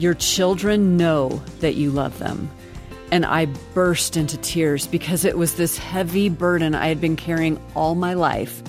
Your children know that you love them. And I burst into tears because it was this heavy burden I had been carrying all my life.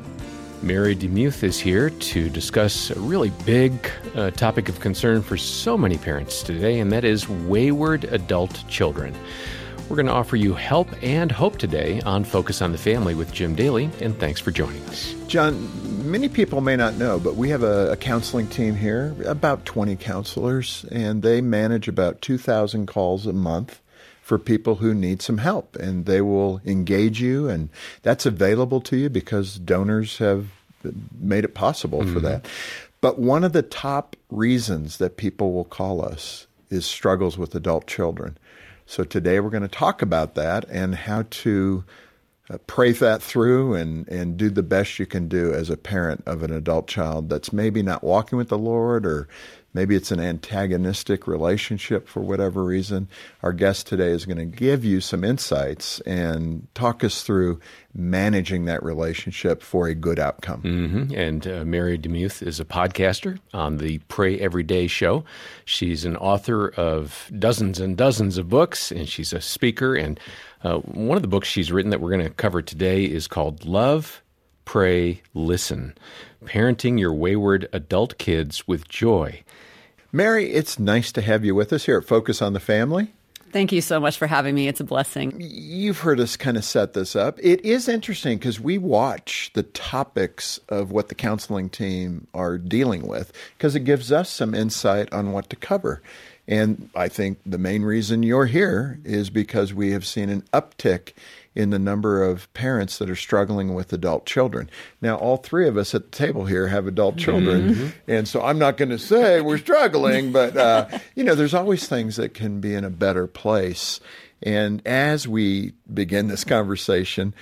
Mary DeMuth is here to discuss a really big topic of concern for so many parents today, and that is wayward adult children. We're going to offer you help and hope today on Focus on the Family with Jim Daly, and thanks for joining us. John, many people may not know, but we have a counseling team here, about 20 counselors, and they manage about 2,000 calls a month for people who need some help, and they will engage you, and that's available to you because donors have made it possible for that. But one of the top reasons that people will call us is struggles with adult children. So today we're going to talk about that and how to pray that through and do the best you can do as a parent of an adult child that's maybe not walking with the Lord, or maybe it's an antagonistic relationship for whatever reason. Our guest today is going to give you some insights and talk us through managing that relationship for a good outcome. And Mary DeMuth is a podcaster on the Pray Every Day show. She's an author of dozens and dozens of books, and she's a speaker. And one of the books she's written that we're going to cover today is called Love, Pray, Listen: Parenting Your Wayward Adult Kids with Joy. Mary, it's nice to have you with us here at Focus on the Family. Thank you so much for having me. It's a blessing. You've heard us kind of set this up. It is interesting because we watch the topics of what the counseling team are dealing with because it gives us some insight on what to cover. And I think the main reason you're here is because we have seen an uptick in the number of parents that are struggling with adult children. Now, all three of us at the table here have adult children, and so I'm not going to say we're struggling, but, there's always things that can be in a better place. And as we begin this conversation,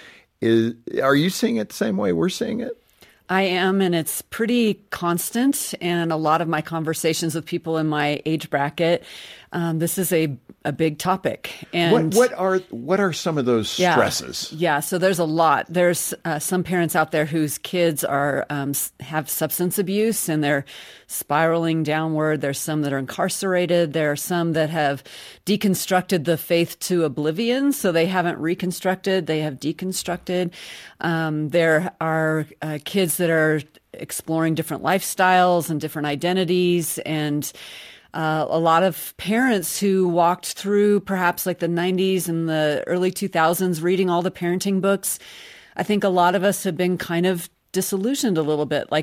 are you seeing it the same way we're seeing it? I am, and it's pretty constant. And a lot of my conversations with people in my age bracket, this is a big topic. And what are some of those stresses? Yeah, so there's a lot. There's some parents out there whose kids are have substance abuse and they're spiraling downward. There's some that are incarcerated. There are some that have deconstructed the faith to oblivion, so they haven't reconstructed. They have deconstructed. There are kids that are exploring different lifestyles and different identities, and a lot of parents who walked through perhaps like the 90s and the early 2000s reading all the parenting books. I think a lot of us have been kind of disillusioned a little bit.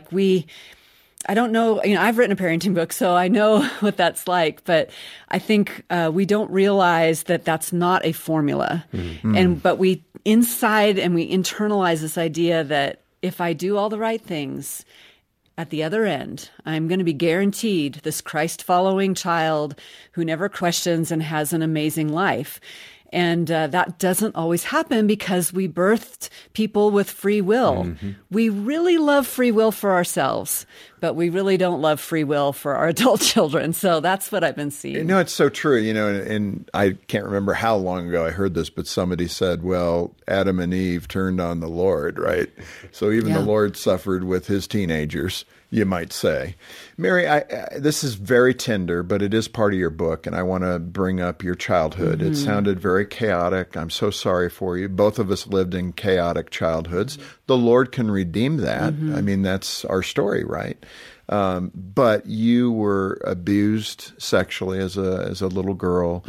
I don't know, I've written a parenting book, so I know what that's like, but I think we don't realize that that's not a formula. But we internalize this idea that if I do all the right things, at the other end, I'm going to be guaranteed this Christ-following child who never questions and has an amazing life. And that doesn't always happen because we birthed people with free will. We really love free will for ourselves, but we really don't love free will for our adult children. So that's what I've been seeing. It's so true. And I can't remember how long ago I heard this, but somebody said, well, Adam and Eve turned on the Lord, right? So even the Lord suffered with his teenagers, you might say. Mary, this is very tender, but it is part of your book, and I want to bring up your childhood. It sounded very chaotic. I'm so sorry for you. Both of us lived in chaotic childhoods. The Lord can redeem that. I mean, that's our story, right? But you were abused sexually as a little girl.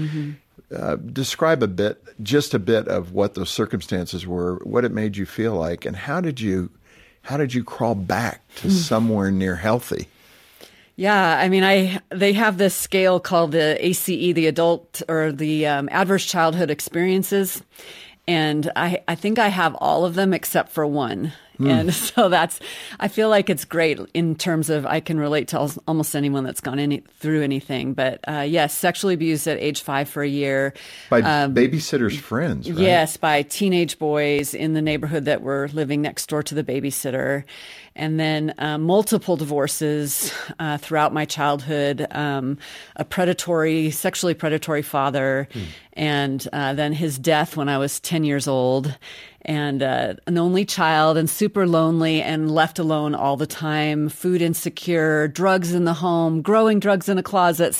Describe just a bit of what those circumstances were, what it made you feel like, and how did you crawl back to somewhere near healthy? Yeah, I mean, they have this scale called the ACE, the adult or the adverse childhood experiences, and I think I have all of them except for one. And so I feel like it's great in terms of I can relate to almost anyone that's gone through anything. But yes, sexually abused at age 5 for a year. By babysitters' friends, right? Yes, by teenage boys in the neighborhood that were living next door to the babysitter. And then multiple divorces throughout my childhood, a sexually predatory father, and then his death when I was 10 years old. And an only child and super lonely and left alone all the time, food insecure, drugs in the home, growing drugs in a closet.